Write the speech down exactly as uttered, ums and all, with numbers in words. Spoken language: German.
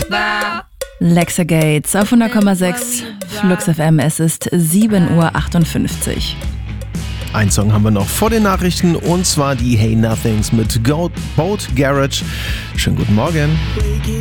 Lexa Gates auf hundert Komma sechs Flux F M. Es ist sieben Uhr achtundfünfzig. Ein Song haben wir noch vor den Nachrichten, und zwar die Hey Nothings mit Go- Boat Garage. Schönen guten Morgen.